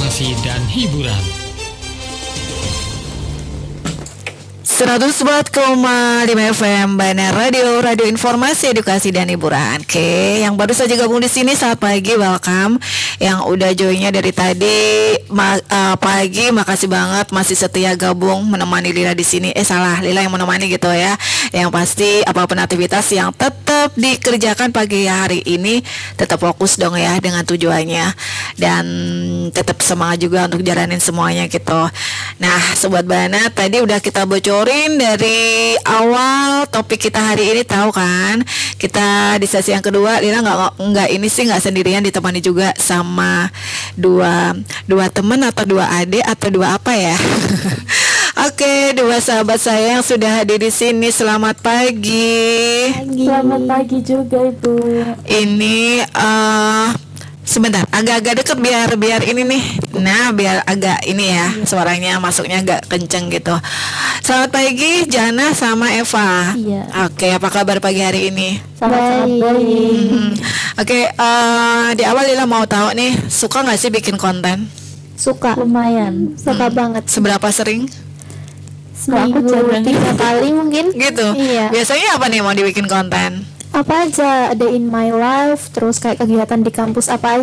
edukasi dan hiburan. 104,5 FM Bana Radio, radio informasi, edukasi dan hiburan. Oke, yang baru saja gabung di sini, selamat pagi, welcome. Yang udah joinnya dari tadi pagi, makasih banget masih setia gabung menemani Lila di sini. Lila yang menemani gitu ya. Yang pasti apapun aktivitas yang tetap dikerjakan pagi hari ini, tetap fokus dong ya dengan tujuannya, dan tetap semangat juga untuk jalanin semuanya gitu. Nah, Sobat Bana, tadi udah kita bocorin dari awal topik kita hari ini, tahu kan? Kita di sesi yang kedua, Lina nggak sendirian, ditemani juga sama dua teman atau dua adik atau dua apa ya? Oke, dua sahabat saya yang sudah hadir di sini. Selamat pagi. Selamat pagi juga Ibu. Ini sebentar, agak-agak deket biar ini nih. Nah, biar agak ini ya, suaranya masuknya agak kenceng gitu. Selamat pagi Jana sama Eva. Iya. Oke, apa kabar pagi hari ini? Sangat baik. Oke, di awal Lila mau tahu nih, suka nggak sih bikin konten? Suka. Lumayan. Suka banget. Seberapa sering? Seminggu 3 kali mungkin. Gitu. Iya. Biasanya apa nih mau dibikin konten? Apa aja, ada in my life, terus kayak kegiatan di kampus apa